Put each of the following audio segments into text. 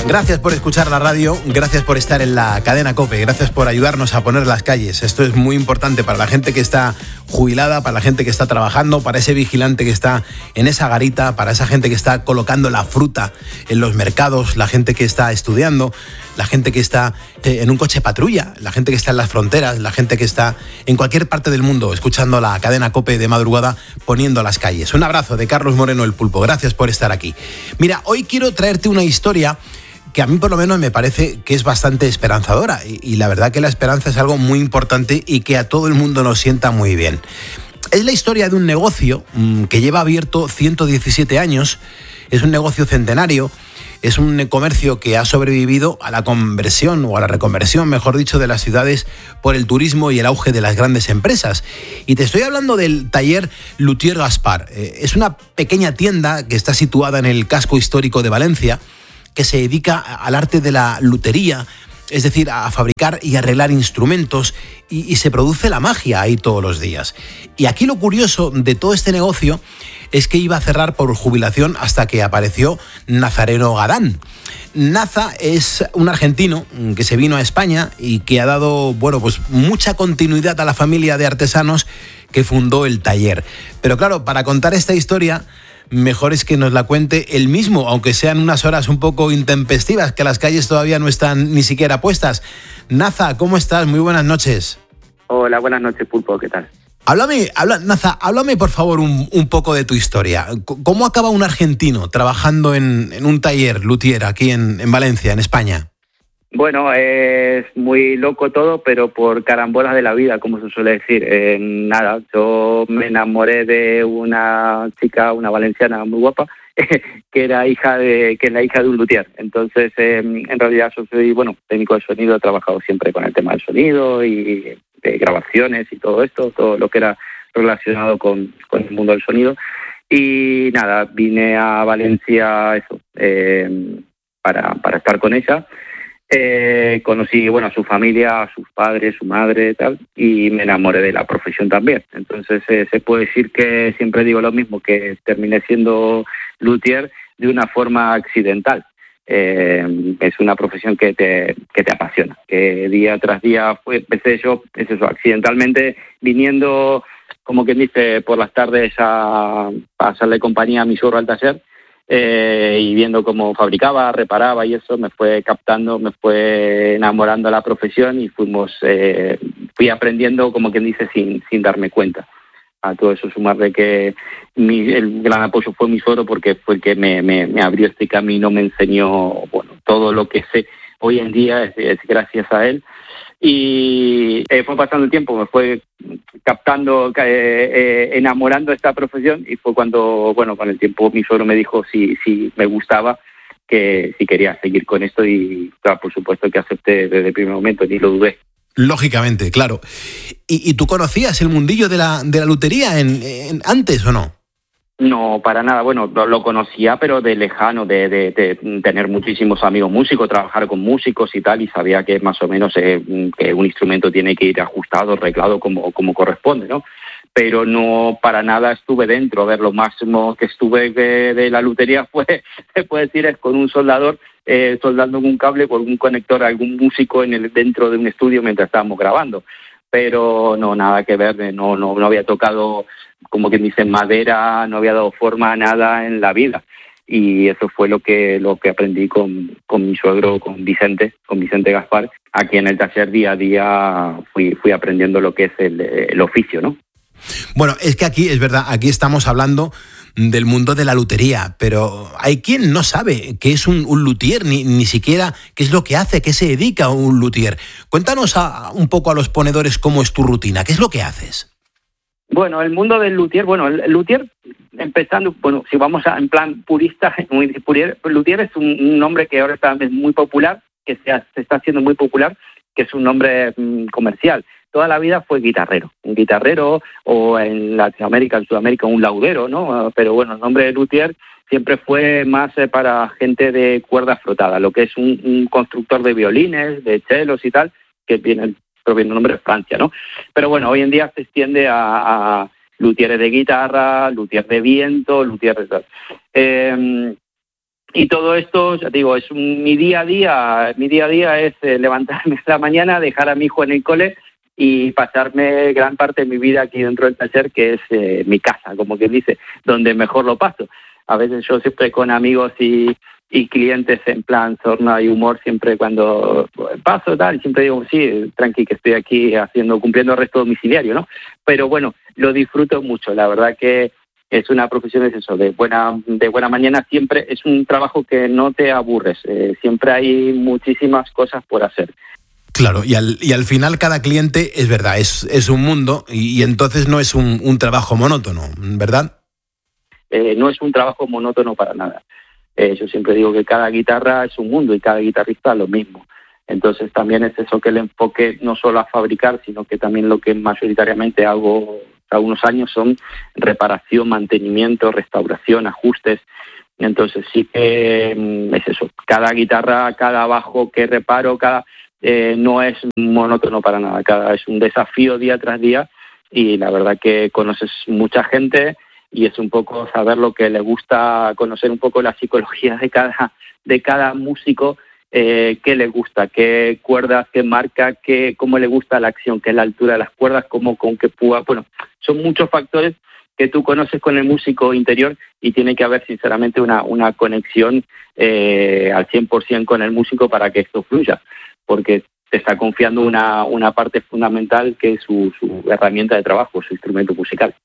Gracias por escuchar la radio, gracias por estar en la cadena COPE, gracias por ayudarnos a poner las calles. Esto es muy importante para la gente que está jubilada, para la gente que está trabajando, para ese vigilante que está en esa garita, para esa gente que está colocando la fruta en los mercados, la gente que está estudiando, la gente que está en un coche patrulla, la gente que está en las fronteras, la gente que está en cualquier parte del mundo escuchando la cadena COPE de madrugada, poniendo las calles. Un abrazo de Carlos Moreno, el Pulpo. Gracias por estar aquí. Mira, hoy quiero traerte una historia que a mí por lo menos me parece que es bastante esperanzadora y la verdad que la esperanza es algo muy importante y que a todo el mundo nos sienta muy bien. Es la historia de un negocio que lleva abierto 117 años, es un negocio centenario, es un comercio que ha sobrevivido a la conversión o a la reconversión, mejor dicho, de las ciudades por el turismo y el auge de las grandes empresas. Y te estoy hablando del taller Luthier Gaspar. Es una pequeña tienda que está situada en el casco histórico de Valencia, que se dedica al arte de la lutería, es decir, a fabricar y arreglar instrumentos, y se produce la magia ahí todos los días. Y aquí lo curioso de todo este negocio es que iba a cerrar por jubilación hasta que apareció Nazareno Gadán. Naza es un argentino que se vino a España y que ha dado, pues mucha continuidad a la familia de artesanos que fundó el taller. Pero claro, para contar esta historia, mejor es que nos la cuente él mismo, aunque sean unas horas un poco intempestivas, que las calles todavía no están ni siquiera puestas. Naza, ¿cómo estás? Muy buenas noches. Hola, buenas noches, Pulpo, ¿qué tal? Naza, háblame por favor un poco de tu historia. ¿Cómo acaba un argentino trabajando en un taller luthier aquí en Valencia, en España? Bueno, es muy loco todo, pero por carambolas de la vida, como se suele decir. Nada, yo me enamoré de una chica, una valenciana muy guapa, que es la hija de un luthier. Entonces, en realidad yo soy, técnico de sonido, he trabajado siempre con el tema del sonido y de grabaciones y todo esto, todo lo que era relacionado con el mundo del sonido. Y nada, vine a Valencia para estar con ella. Conocí a su familia, a sus padres, su madre, tal, y me enamoré de la profesión también. Entonces se puede decir que siempre digo lo mismo, que terminé siendo luthier de una forma accidental. Es una profesión que te apasiona, que día tras día empecé yo, accidentalmente, viniendo, como quien dice, por las tardes a hacerle compañía a mi suegro al taller. Y viendo cómo fabricaba, reparaba y eso me fue captando, me fue enamorando la profesión y fui aprendiendo, como quien dice, sin darme cuenta. A todo eso sumarle que el gran apoyo fue mi suegro, porque fue el que me abrió este camino, me enseñó todo lo que sé hoy en día es gracias a él. Y fue pasando el tiempo, me fue captando, enamorando de esta profesión, y fue cuando, con el tiempo mi suegro me dijo si me gustaba, que si quería seguir con esto, y claro, por supuesto que acepté desde el primer momento, ni lo dudé. Lógicamente, claro. ¿Y tú conocías el mundillo de la lutería antes o no? No, para nada. Lo conocía, pero de lejano, de tener muchísimos amigos músicos, trabajar con músicos y tal, y sabía que más o menos que un instrumento tiene que ir ajustado, arreglado como corresponde, ¿no? Pero no, para nada estuve dentro. A ver, lo máximo que estuve de la lutería se puede decir, es con un soldador, soldando un cable con un conector a algún músico dentro de un estudio mientras estábamos grabando. Pero no, nada que ver, no había tocado, como quien dice, madera, no había dado forma a nada en la vida. Y eso fue lo que aprendí con mi suegro, con Vicente Gaspar. Aquí en el taller día a día fui aprendiendo lo que es el oficio, ¿no? Bueno, es que aquí, es verdad, aquí estamos hablando del mundo de la lutería, pero hay quien no sabe qué es un luthier, ni siquiera qué es lo que hace, qué se dedica un luthier. Cuéntanos un poco a los ponedores cómo es tu rutina, qué es lo que haces. Bueno, el mundo del luthier, el luthier, empezando, si vamos en plan purista, luthier es un nombre que ahora está muy popular, que se está haciendo muy popular, que es un nombre comercial. Toda la vida fue un guitarrero, o en Latinoamérica, en Sudamérica, un laudero, ¿no? Pero el nombre de luthier siempre fue más para gente de cuerda frotada, lo que es un constructor de violines, de chelos y tal, que proviene el nombre de Francia, ¿no? Pero hoy en día se extiende a luthieres de guitarra, luthier de viento, luthier de tal. Y todo esto, ya te digo, es mi día a día. Mi día a día es levantarme a la mañana, dejar a mi hijo en el cole y pasarme gran parte de mi vida aquí dentro del taller, que es mi casa, como quien dice, donde mejor lo paso. A veces yo siempre con amigos y clientes en plan sorna y humor, siempre cuando paso tal, siempre digo, sí, tranqui, que estoy aquí cumpliendo arresto domiciliario, ¿no? Pero bueno, lo disfruto mucho, la verdad que es una profesión, es eso, de buena mañana. Siempre es un trabajo que no te aburres, siempre hay muchísimas cosas por hacer. Claro, y al final cada cliente, es verdad, es un mundo y entonces no es un trabajo monótono, ¿verdad? No es un trabajo monótono para nada. Yo siempre digo que cada guitarra es un mundo y cada guitarrista lo mismo. Entonces también es eso, que el enfoque no solo a fabricar, sino que también lo que mayoritariamente hago unos años son reparación, mantenimiento, restauración, ajustes. Entonces sí que es eso, cada guitarra, cada bajo que reparo, no es monótono para nada, es un desafío día tras día, y la verdad que conoces mucha gente y es un poco saber lo que le gusta, conocer un poco la psicología de cada músico, qué le gusta, qué cuerdas, qué marca, cómo le gusta la acción, qué es la altura de las cuerdas, con qué púa. Bueno, son muchos factores que tú conoces con el músico interior y tiene que haber sinceramente una conexión al 100% con el músico para que esto fluya, porque te está confiando una parte fundamental que es su herramienta de trabajo, su instrumento musical.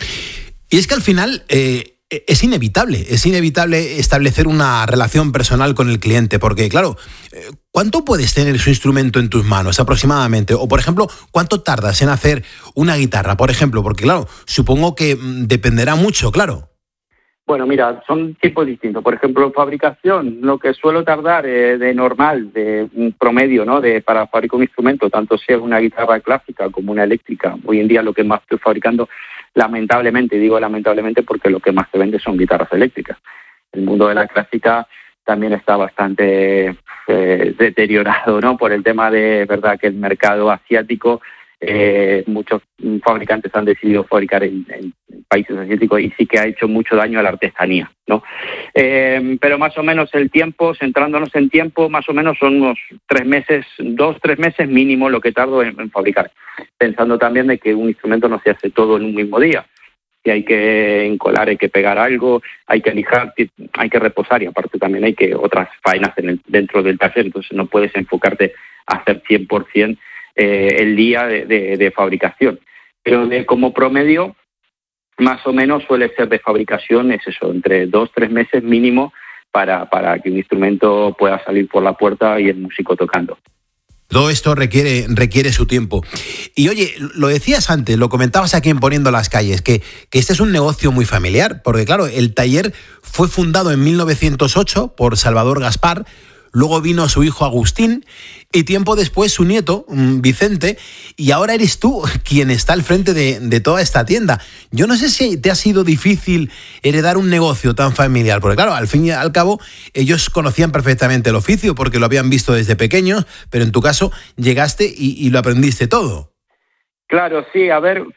Y es que al final es inevitable establecer una relación personal con el cliente, porque claro, ¿cuánto puedes tener su instrumento en tus manos aproximadamente? O por ejemplo, ¿cuánto tardas en hacer una guitarra, por ejemplo? Porque claro, supongo que dependerá mucho, claro. Bueno, mira, son tiempos distintos. Por ejemplo, en fabricación, lo que suelo tardar de normal, de un promedio, ¿no? Para fabricar un instrumento, tanto sea una guitarra clásica como una eléctrica. Hoy en día lo que más estoy fabricando, lamentablemente, digo lamentablemente porque lo que más se vende son guitarras eléctricas. El mundo de la clásica también está bastante deteriorado, ¿no? Por el tema de, verdad, que el mercado asiático, muchos fabricantes han decidido fabricar en países asiáticos y sí que ha hecho mucho daño a la artesanía, ¿no? Pero más o menos el tiempo, centrándonos en tiempo, más o menos son unos 3 meses, 2-3 meses mínimo lo que tardo en fabricar, pensando también de que un instrumento no se hace todo en un mismo día. Si hay que encolar, hay que pegar algo, hay que lijar, hay que reposar, y aparte también hay que otras faenas dentro del taller, entonces no puedes enfocarte a hacer 100% el día de fabricación. Pero como promedio, más o menos suele ser de fabricación, es eso, entre 2-3 meses mínimo para que un instrumento pueda salir por la puerta y el músico tocando. Todo esto requiere su tiempo. Y oye, lo decías antes, lo comentabas aquí en Poniendo las Calles, que este es un negocio muy familiar, porque claro, el taller fue fundado en 1908 por Salvador Gaspar. Luego vino su hijo Agustín y tiempo después su nieto, Vicente, y ahora eres tú quien está al frente de toda esta tienda. Yo no sé si te ha sido difícil heredar un negocio tan familiar, porque claro, al fin y al cabo ellos conocían perfectamente el oficio porque lo habían visto desde pequeños, pero en tu caso llegaste y lo aprendiste todo. Claro, sí, a ver,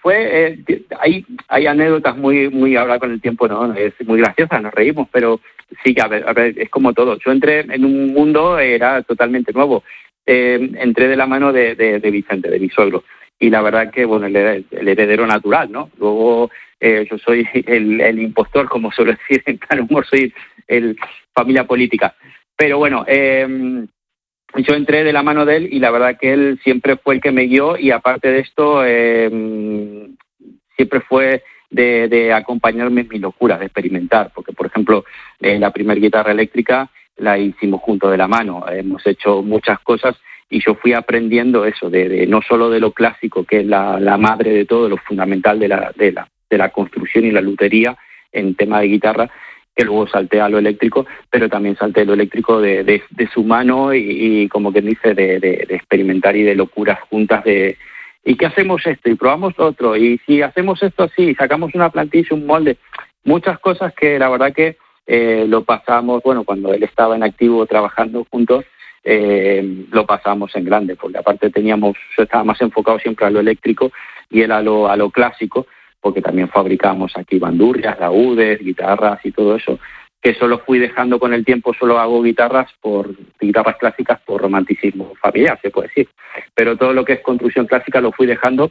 hay anécdotas muy ahora con el tiempo, ¿no? Es muy graciosa, nos reímos, pero sí, a ver, es como todo. Yo entré en un mundo, era totalmente nuevo. Entré de la mano de Vicente, de mi suegro, y la verdad que, bueno, el heredero natural, ¿no? Luego yo soy el impostor, como suelo decir en plan humor, soy el familia política. Pero bueno, yo entré de la mano de él y la verdad que él siempre fue el que me guió, y aparte de esto siempre fue de acompañarme en mis locuras, de experimentar, porque por ejemplo la primera guitarra eléctrica la hicimos junto de la mano, hemos hecho muchas cosas y yo fui aprendiendo eso, de no solo de lo clásico, que es la madre de todo, lo fundamental de la construcción y la lutería en tema de guitarra, que luego salté a lo eléctrico, pero también salté a lo eléctrico de su mano y como quien dice, de experimentar y de locuras juntas ¿y qué hacemos esto? Y probamos otro, y si hacemos esto así, sacamos una plantilla, un molde, muchas cosas que la verdad que lo pasamos, bueno, cuando él estaba en activo trabajando juntos, lo pasamos en grande, porque aparte yo estaba más enfocado siempre a lo eléctrico y él a lo clásico, porque también fabricamos aquí bandurrias, laúdes, guitarras y todo eso. que solo fui dejando con el tiempo. Solo hago guitarras clásicas por romanticismo familiar, se puede decir. Pero todo lo que es construcción clásica lo fui dejando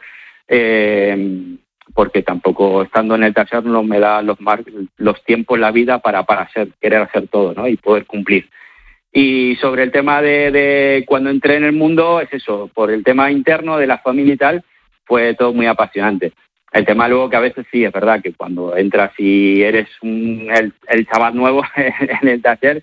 porque tampoco, estando en el taller, no me da los tiempos en la vida para querer hacer todo, ¿no? Y poder cumplir. Y sobre el tema de cuando entré en el mundo, es eso, por el tema interno de la familia y tal, fue todo muy apasionante. El tema luego que a veces sí, es verdad que cuando entras y eres el chaval nuevo en el taller,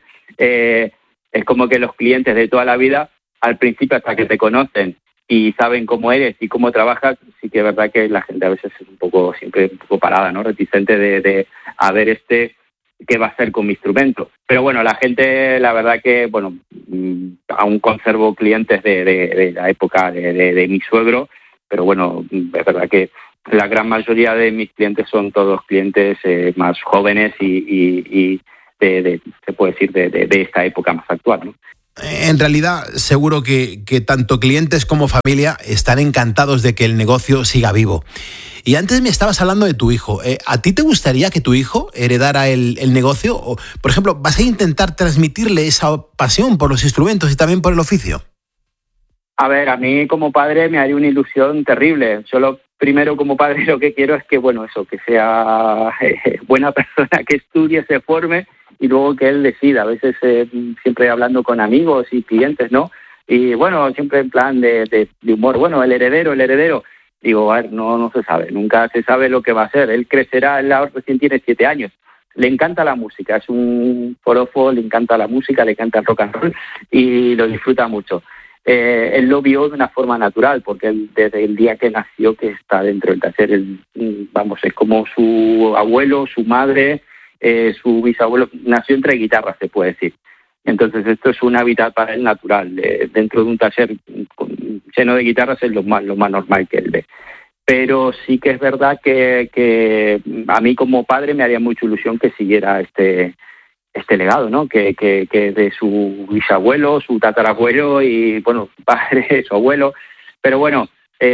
es como que los clientes de toda la vida, al principio, hasta que te conocen y saben cómo eres y cómo trabajas, sí que es verdad que la gente a veces es siempre un poco parada, ¿no? Reticente de a ver qué va a hacer con mi instrumento. Pero bueno, la gente, la verdad que, bueno, aún conservo clientes de la época de mi suegro, pero bueno, es verdad que la gran mayoría de mis clientes son todos clientes más jóvenes y se puede decir, de esta época más actual, ¿no? En realidad, seguro que tanto clientes como familia están encantados de que el negocio siga vivo. Y antes me estabas hablando de tu hijo. ¿A ti te gustaría que tu hijo heredara el negocio? O, por ejemplo, ¿vas a intentar transmitirle esa pasión por los instrumentos y también por el oficio? A ver, a mí como padre me haría una ilusión terrible. Yo primero como padre lo que quiero es que, bueno, eso, que sea buena persona, que estudie, se forme y luego que él decida. A veces siempre hablando con amigos y clientes, ¿no? Y bueno, siempre en plan de humor. Bueno, el heredero. Digo, a ver, no se sabe, nunca se sabe lo que va a hacer. Él crecerá, él ahora recién tiene 7 años. Le encanta la música, es un forofo, le encanta la música, le encanta el rock and roll y lo disfruta mucho. Él lo vio de una forma natural, porque él, desde el día que nació, que está dentro del taller, es como su abuelo, su madre, su bisabuelo, nació entre guitarras, se puede decir. Entonces esto es un hábitat para él natural. Dentro de un taller lleno de guitarras es lo más normal que él ve. Pero sí que es verdad que a mí como padre me haría mucha ilusión que siguiera este legado, ¿no? Que de su bisabuelo, su tatarabuelo y, bueno, su padre, su abuelo. Pero bueno,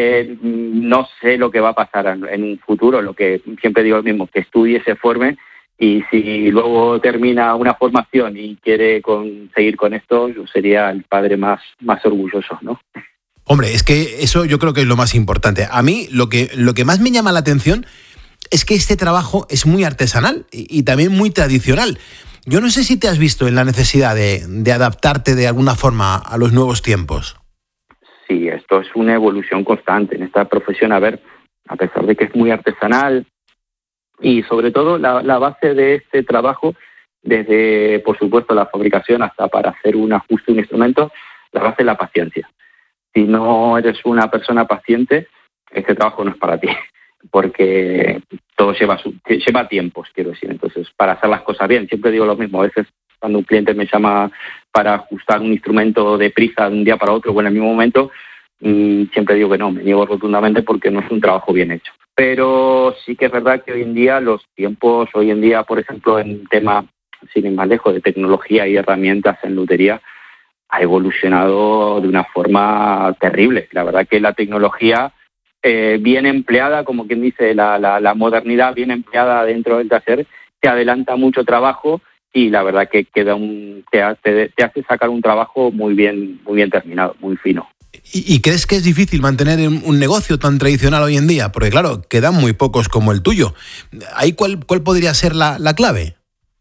no sé lo que va a pasar en un futuro. Lo que siempre digo es mismo, que estudie, se forme, y si luego termina una formación y quiere seguir con esto, yo sería el padre más orgulloso, ¿no? Hombre, es que eso yo creo que es lo más importante. A mí lo que más me llama la atención es que este trabajo es muy artesanal y también muy tradicional. Yo no sé si te has visto en la necesidad de adaptarte de alguna forma a los nuevos tiempos. Sí, esto es una evolución constante en esta profesión. A ver, a pesar de que es muy artesanal y sobre todo la base de este trabajo, desde, por supuesto, la fabricación hasta para hacer un ajuste, un instrumento, la base es la paciencia. Si no eres una persona paciente, este trabajo no es para ti, porque todo lleva tiempos, quiero decir. Entonces, para hacer las cosas bien, siempre digo lo mismo. A veces cuando un cliente me llama para ajustar un instrumento deprisa de un día para otro o en el mismo momento, siempre digo que no, me niego rotundamente porque no es un trabajo bien hecho. Pero sí que es verdad que hoy en día los tiempos, por ejemplo, en tema, sin ir más lejos, de tecnología y herramientas en lutería, ha evolucionado de una forma terrible. La verdad que la tecnología bien empleada, como quien dice, la modernidad bien empleada dentro del taller, te adelanta mucho trabajo y la verdad que te hace sacar un trabajo muy bien terminado, muy fino. ¿Y crees que es difícil mantener un negocio tan tradicional hoy en día? Porque claro, quedan muy pocos como el tuyo. ¿Ahí cuál podría ser la clave?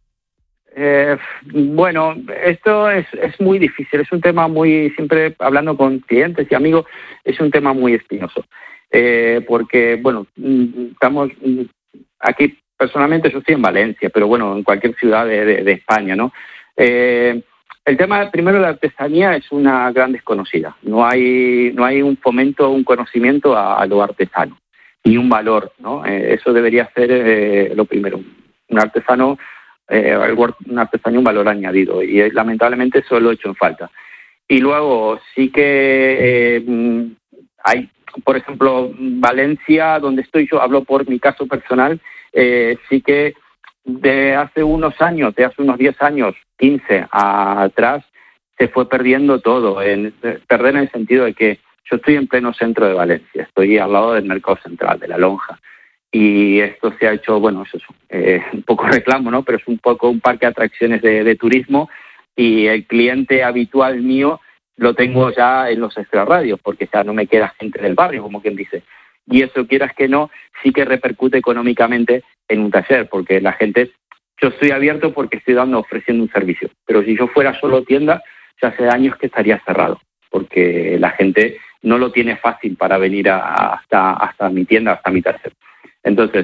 Bueno, esto es muy difícil, es un tema siempre hablando con clientes y amigos, es un tema muy espinoso, porque, bueno, estamos aquí, personalmente yo estoy en Valencia, pero bueno, en cualquier ciudad de España, ¿no? El tema, primero, de la artesanía es una gran desconocida, no hay un fomento, un conocimiento a lo artesano, ni un valor, ¿no? Eso debería ser lo primero, un artesano, una artesanía, un valor añadido, y lamentablemente eso lo he hecho en falta. Y luego sí que hay, por ejemplo, Valencia, donde estoy yo, hablo por mi caso personal, sí que de hace unos 10 años, 15 atrás, se fue perdiendo todo. Perder en el sentido de que yo estoy en pleno centro de Valencia, estoy al lado del Mercado Central, de la Lonja. y esto se ha hecho, bueno, eso es un poco reclamo, ¿no? Pero es un poco un parque de atracciones de turismo, y el cliente habitual mío lo tengo ya en los extrarradios, porque ya no me queda gente del barrio, como quien dice. Y eso, quieras que no, sí que repercute económicamente en un taller, porque la gente, yo estoy abierto porque estoy ofreciendo un servicio, pero si yo fuera solo tienda, ya hace años que estaría cerrado, porque la gente no lo tiene fácil para venir hasta mi tienda, hasta mi taller. Entonces,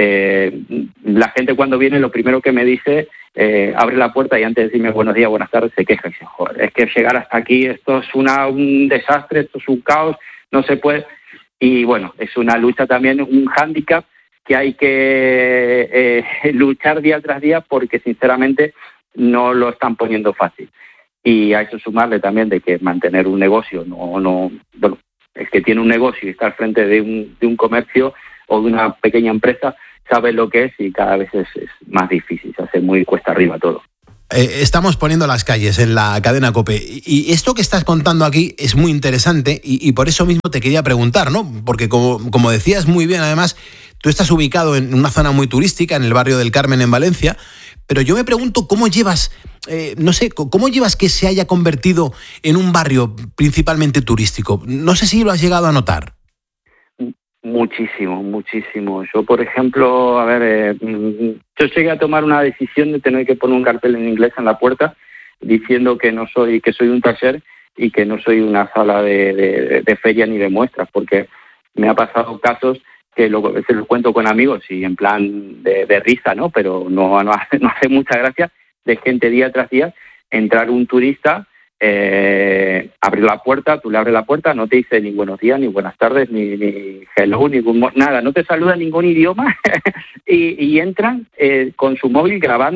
la gente cuando viene, lo primero que me dice, abre la puerta y antes de decirme buenos días, buenas tardes, se queja y dice, joder, es que llegar hasta aquí, esto es un desastre, esto es un caos, no se puede. Y bueno, es una lucha también, un hándicap que hay que luchar día tras día, porque sinceramente no lo están poniendo fácil. Y a eso sumarle también de que mantener un negocio, bueno, el que tiene un negocio y está al frente de un comercio o de una pequeña empresa sabe lo que es, y cada vez es más difícil, se hace muy cuesta arriba todo. Estamos poniendo las calles en la cadena COPE, y esto que estás contando aquí es muy interesante, y por eso mismo te quería preguntar, ¿no? Porque como decías muy bien, además, tú estás ubicado en una zona muy turística, en el barrio del Carmen, en Valencia, pero yo me pregunto cómo llevas, cómo llevas que se haya convertido en un barrio principalmente turístico. No sé si lo has llegado a notar. Muchísimo, muchísimo. Yo, por ejemplo, yo llegué a tomar una decisión de tener que poner un cartel en inglés en la puerta diciendo que soy un taller y que no soy una sala de feria ni de muestras, porque me ha pasado casos que se los cuento con amigos y en plan de risa, ¿no? Pero no hace mucha gracia, de gente día tras día, entrar un turista, abrir la puerta, tú le abres la puerta, no te dice ni buenos días, ni buenas tardes, ni hello, nada, no te saluda en ningún idioma y entran con su móvil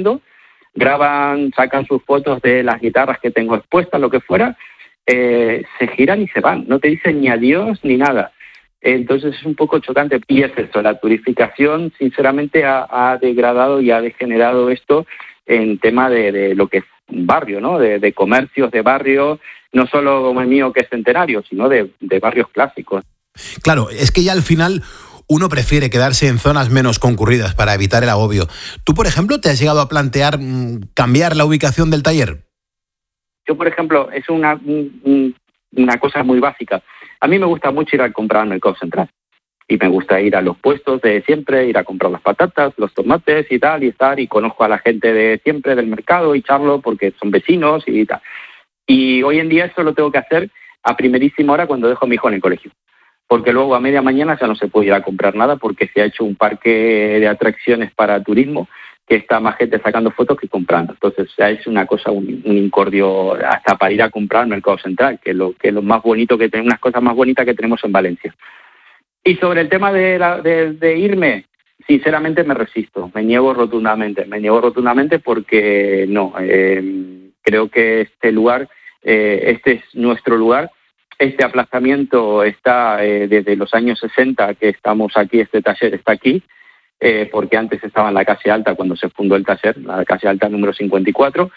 graban, sacan sus fotos de las guitarras que tengo expuestas, lo que fuera, se giran y se van, no te dicen ni adiós ni nada. Entonces es un poco chocante, y es eso, la turificación sinceramente ha degradado y ha degenerado esto en tema de lo que es un barrio, ¿no? De comercios de barrio, no solo como el mío que es centenario, sino de barrios clásicos. Claro, es que ya al final uno prefiere quedarse en zonas menos concurridas para evitar el agobio. ¿Tú, por ejemplo, te has llegado a plantear cambiar la ubicación del taller? Yo, por ejemplo, es una cosa muy básica. A mí me gusta mucho ir a comprar al mercado central. Y me gusta ir a los puestos de siempre, ir a comprar las patatas, los tomates y tal, y estar, y conozco a la gente de siempre del mercado y charlo porque son vecinos y tal. Y hoy en día eso lo tengo que hacer a primerísima hora cuando dejo a mi hijo en el colegio. Porque luego a media mañana ya no se puede ir a comprar nada, porque se ha hecho un parque de atracciones para turismo que está más gente sacando fotos que comprando. Entonces ya es una cosa, un incordio hasta para ir a comprar al mercado central, que es lo más bonito que tenemos, unas cosas más bonitas que tenemos en Valencia. Y sobre el tema de irme, sinceramente me resisto, me niego rotundamente porque no, creo que este lugar, este es nuestro lugar, este aplazamiento está desde los años 60 que estamos aquí, este taller está aquí, porque antes estaba en la calle Alta cuando se fundó el taller, la calle Alta número 54,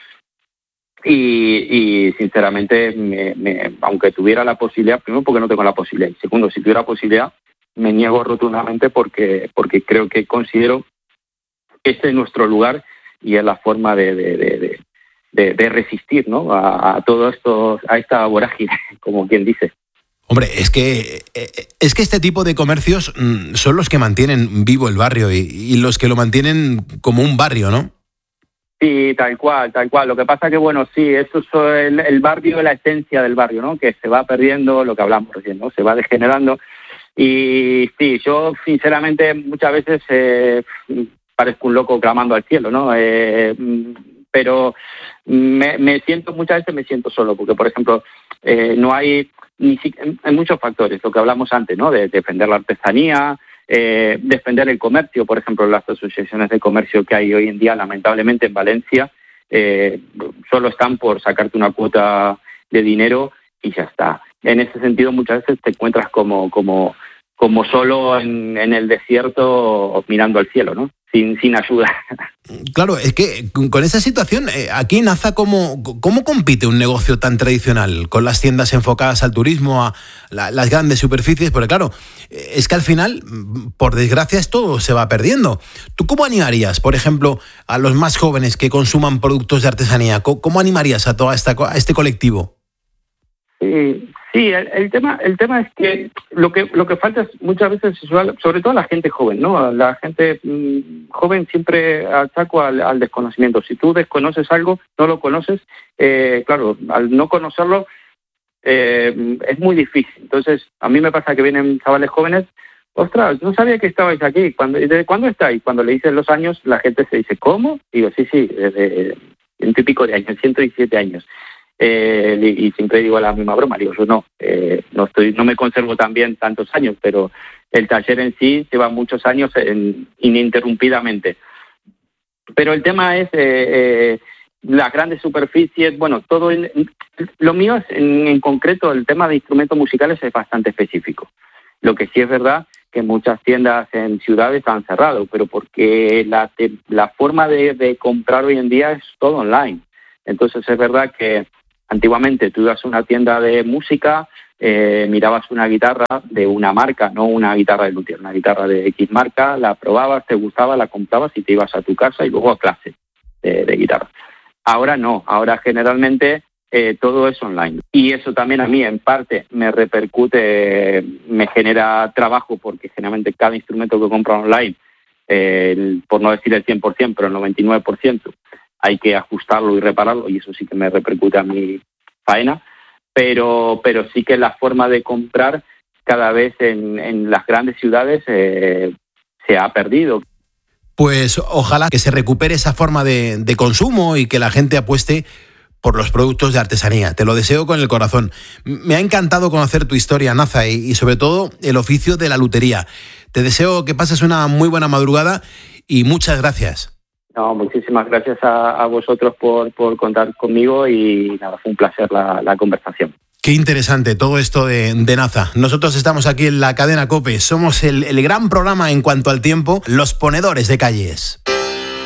y sinceramente, aunque tuviera la posibilidad, primero porque no tengo la posibilidad, y segundo, si tuviera la posibilidad, me niego rotundamente porque creo que considero que este es nuestro lugar y es la forma de resistir, ¿no? a todo esto, a esta vorágine, como quien dice. Hombre, es que este tipo de comercios son los que mantienen vivo el barrio y los que lo mantienen como un barrio, ¿no? Sí, tal cual. Lo que pasa que, bueno, sí, eso es el barrio, la esencia del barrio, ¿no? Que se va perdiendo, lo que hablamos recién, ¿no? Se va degenerando. Y sí, yo sinceramente muchas veces parezco un loco clamando al cielo, ¿no? Pero muchas veces me siento solo, porque por ejemplo no hay hay muchos factores, lo que hablamos antes, ¿no? De defender la artesanía, defender el comercio, por ejemplo, las asociaciones de comercio que hay hoy en día, lamentablemente en Valencia, solo están por sacarte una cuota de dinero y ya está. En ese sentido, muchas veces te encuentras como solo en el desierto mirando al cielo, ¿no? sin ayuda. Claro, es que con esa situación, aquí en Naza, ¿cómo compite un negocio tan tradicional con las tiendas enfocadas al turismo, a las grandes superficies? Porque claro, es que al final, por desgracia, esto se va perdiendo. ¿Tú cómo animarías, por ejemplo, a los más jóvenes que consuman productos de artesanía? ¿Cómo animarías a este colectivo? Sí, el tema es que lo que falta es muchas veces, sobre todo a la gente joven, ¿no? La gente joven siempre achaco al desconocimiento. Si tú desconoces algo, no lo conoces, claro, al no conocerlo es muy difícil. Entonces, a mí me pasa que vienen chavales jóvenes, ostras, no sabía que estabais aquí. ¿Desde cuándo estáis? Cuando le dicen los años, la gente se dice, ¿cómo? Digo, sí, desde 100 y pico de años, 117 años. Y siempre digo la misma broma, digo, yo no me conservo tan bien tantos años, pero el taller en sí lleva muchos años ininterrumpidamente. Pero el tema es las grandes superficies, bueno, todo lo mío es en concreto, el tema de instrumentos musicales es bastante específico. Lo que sí es verdad que muchas tiendas en ciudades han cerrado, pero porque la forma de comprar hoy en día es todo online. Entonces es verdad que antiguamente tú ibas a una tienda de música, mirabas una guitarra de una marca, no una guitarra de luthier, una guitarra de X marca, la probabas, te gustaba, la comprabas y te ibas a tu casa y luego a clase de guitarra. Ahora no, ahora generalmente todo es online. Y eso también a mí en parte me repercute, me genera trabajo porque generalmente cada instrumento que compro online, por no decir el 100%, pero el 99%, hay que ajustarlo y repararlo y eso sí que me repercute a mi faena, pero sí que la forma de comprar cada vez en las grandes ciudades se ha perdido. Pues ojalá que se recupere esa forma de consumo y que la gente apueste por los productos de artesanía. Te lo deseo con el corazón. Me ha encantado conocer tu historia, Naza, y sobre todo el oficio de la lutería. Te deseo que pases una muy buena madrugada y muchas gracias. No, muchísimas gracias a vosotros por contar conmigo y nada, fue un placer la conversación. Qué interesante todo esto de Naza. Nosotros estamos aquí en la cadena COPE, somos el gran programa en cuanto al tiempo, los ponedores de calles.